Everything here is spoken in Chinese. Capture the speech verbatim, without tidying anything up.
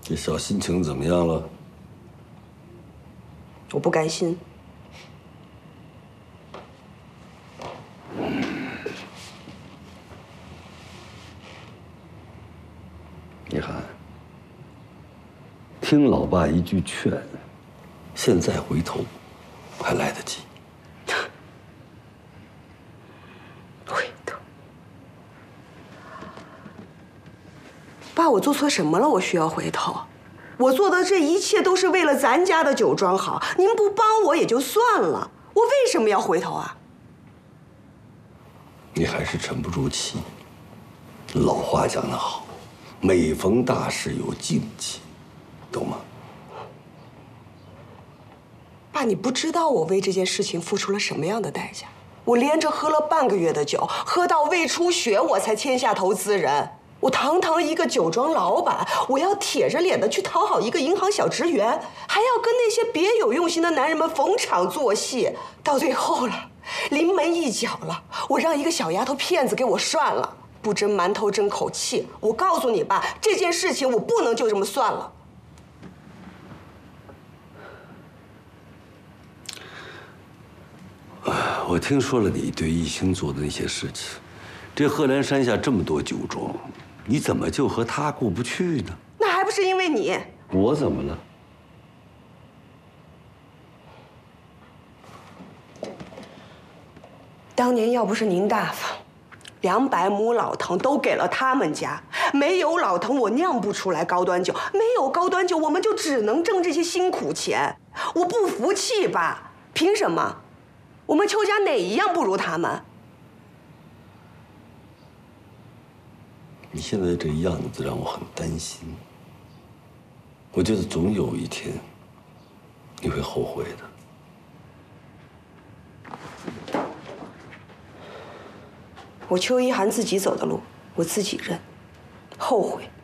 这小心情怎么样了？ 我不甘心。 你看，听老爸一句劝，现在回头还来得及。 回头，爸，我做错什么了？我需要回头？我做的这一切都是为了咱家的酒庄好，您不帮我也就算了，我为什么要回头啊？ 你还是沉不住气。老话讲得好，每逢大事有静气，懂吗？ 爸，你不知道我为这件事情付出了什么样的代价。我连着喝了半个月的酒，喝到胃出血，我才签下投资人。我堂堂一个酒庄老板，我要铁着脸的去讨好一个银行小职员，还要跟那些别有用心的男人们逢场作戏，到最后了，临门一脚了，我让一个小丫头片子给我涮了，不争馒头争口气。我告诉你爸，这件事情我不能就这么算了。 我听说了你对艺兴做的那些事情，这贺兰山下这么多酒庄，你怎么就和他过不去呢？ 那还不是因为你？ 我怎么了？ 当年要不是您大方，两百亩老藤都给了他们家，没有老藤我酿不出来高端酒，没有高端酒我们就只能挣这些辛苦钱。我不服气吧？凭什么？我们邱家哪一样不如他们？ 你现在这样子让我很担心。我觉得总有一天你会后悔的。 我邱一涵自己走的路，我自己认。后悔